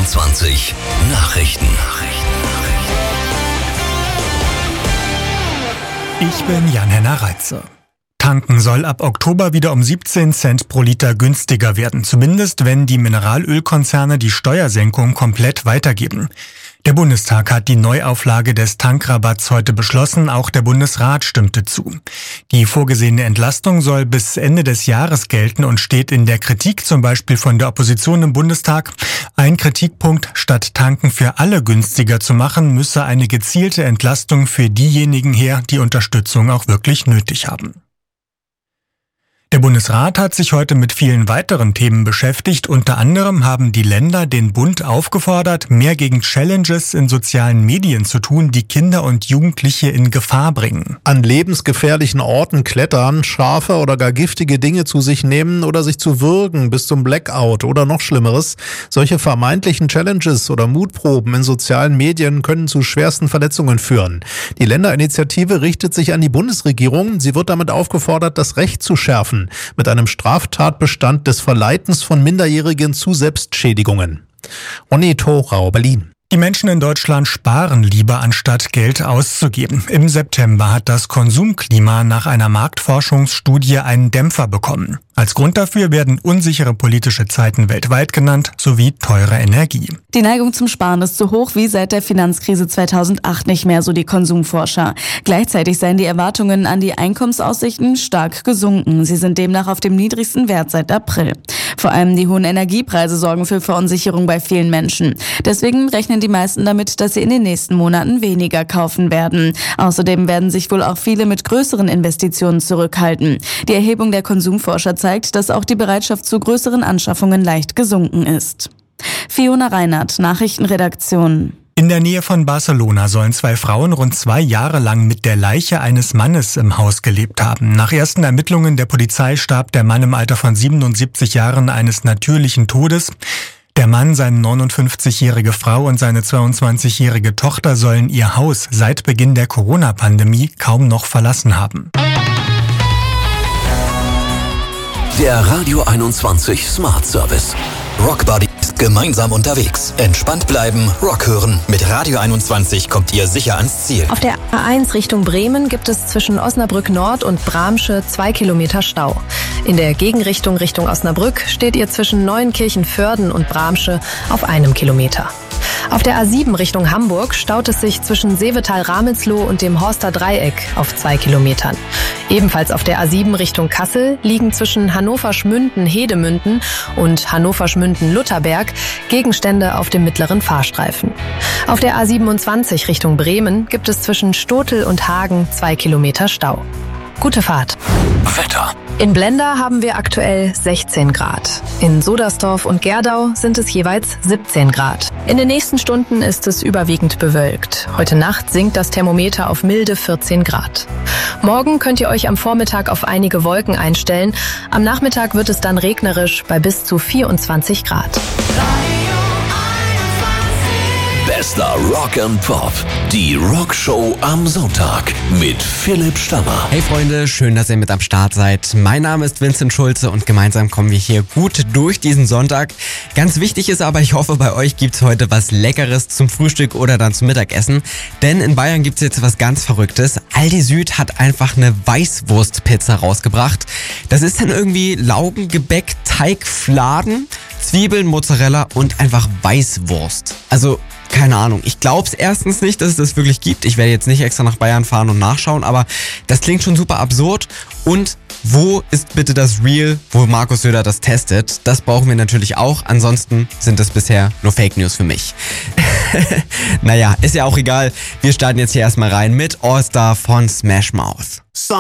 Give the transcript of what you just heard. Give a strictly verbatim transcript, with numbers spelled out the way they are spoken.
einundzwanzig Nachrichten. Ich bin Jan-Henner Reitze. Tanken soll ab Oktober wieder um siebzehn Cent pro Liter günstiger werden, zumindest wenn die Mineralölkonzerne die Steuersenkung komplett weitergeben. Der Bundestag hat die Neuauflage des Tankrabatts heute beschlossen, auch der Bundesrat stimmte zu. Die vorgesehene Entlastung soll bis Ende des Jahres gelten und steht in der Kritik zum Beispiel von der Opposition im Bundestag. Ein Kritikpunkt: Statt Tanken für alle günstiger zu machen, müsse eine gezielte Entlastung für diejenigen her, die Unterstützung auch wirklich nötig haben. Der Bundesrat hat sich heute mit vielen weiteren Themen beschäftigt. Unter anderem haben die Länder den Bund aufgefordert, mehr gegen Challenges in sozialen Medien zu tun, die Kinder und Jugendliche in Gefahr bringen. An lebensgefährlichen Orten klettern, scharfe oder gar giftige Dinge zu sich nehmen oder sich zu würgen bis zum Blackout oder noch Schlimmeres. Solche vermeintlichen Challenges oder Mutproben in sozialen Medien können zu schwersten Verletzungen führen. Die Länderinitiative richtet sich an die Bundesregierung. Sie wird damit aufgefordert, das Recht zu schärfen, mit einem Straftatbestand des Verleitens von Minderjährigen zu Selbstschädigungen. Onni Thorau, Berlin. Die Menschen in Deutschland sparen lieber, anstatt Geld auszugeben. Im September hat das Konsumklima nach einer Marktforschungsstudie einen Dämpfer bekommen. Als Grund dafür werden unsichere politische Zeiten weltweit genannt, sowie teure Energie. Die Neigung zum Sparen ist so hoch wie seit der Finanzkrise zweitausendacht nicht mehr, so die Konsumforscher. Gleichzeitig seien die Erwartungen an die Einkommensaussichten stark gesunken. Sie sind demnach auf dem niedrigsten Wert seit April. Vor allem die hohen Energiepreise sorgen für Verunsicherung bei vielen Menschen. Deswegen rechnen die meisten damit, dass sie in den nächsten Monaten weniger kaufen werden. Außerdem werden sich wohl auch viele mit größeren Investitionen zurückhalten. Die Erhebung der Konsumforscher zeigt, dass auch die Bereitschaft zu größeren Anschaffungen leicht gesunken ist. Fiona Reinhardt, Nachrichtenredaktion. In der Nähe von Barcelona sollen zwei Frauen rund zwei Jahre lang mit der Leiche eines Mannes im Haus gelebt haben. Nach ersten Ermittlungen der Polizei starb der Mann im Alter von siebenundsiebzig Jahren eines natürlichen Todes. Der Mann, seine neunundfünfzigjährige Frau und seine zweiundzwanzigjährige Tochter sollen ihr Haus seit Beginn der Corona-Pandemie kaum noch verlassen haben. Der Radio einundzwanzig Smart Service. Rockbody ist gemeinsam unterwegs. Entspannt bleiben, Rock hören. Mit Radio einundzwanzig kommt ihr sicher ans Ziel. Auf der A eins Richtung Bremen gibt es zwischen Osnabrück Nord und Bramsche zwei Kilometer Stau. In der Gegenrichtung Richtung Osnabrück steht ihr zwischen Neuenkirchen-Vörden und Bramsche auf einem Kilometer. Auf der A sieben Richtung Hamburg staut es sich zwischen Seevetal-Ramelsloh und dem Horster Dreieck auf zwei Kilometern. Ebenfalls auf der A sieben Richtung Kassel liegen zwischen Hannover-Schmünden-Hedemünden und Hannover-Schmünden-Lutherberg Gegenstände auf dem mittleren Fahrstreifen. Auf der A siebenundzwanzig Richtung Bremen gibt es zwischen Stotel und Hagen zwei Kilometer Stau. Gute Fahrt. Wetter. In Blenda haben wir aktuell sechzehn Grad. In Sodersdorf und Gerdau sind es jeweils siebzehn Grad. In den nächsten Stunden ist es überwiegend bewölkt. Heute Nacht sinkt das Thermometer auf milde vierzehn Grad. Morgen könnt ihr euch am Vormittag auf einige Wolken einstellen. Am Nachmittag wird es dann regnerisch bei bis zu vierundzwanzig Grad. Bester Rock and Pop. Die Rockshow am Sonntag mit Philipp Stammer. Hey Freunde, schön, dass ihr mit am Start seid. Mein Name ist Vincent Schulze und gemeinsam kommen wir hier gut durch diesen Sonntag. Ganz wichtig ist aber, ich hoffe, bei euch gibt's heute was Leckeres zum Frühstück oder dann zum Mittagessen. Denn in Bayern gibt's jetzt was ganz Verrücktes. Aldi Süd hat einfach eine Weißwurstpizza rausgebracht. Das ist dann irgendwie Laugengebäck, Teig, Fladen, Zwiebeln, Mozzarella und einfach Weißwurst. Also keine Ahnung. Ich glaube es erstens nicht, dass es das wirklich gibt. Ich werde jetzt nicht extra nach Bayern fahren und nachschauen, aber das klingt schon super absurd. Und wo ist bitte das Real, wo Markus Söder das testet? Das brauchen wir natürlich auch. Ansonsten sind das bisher nur Fake News für mich. Naja, ist ja auch egal. Wir starten jetzt hier erstmal rein mit All Star von Smash Mouth.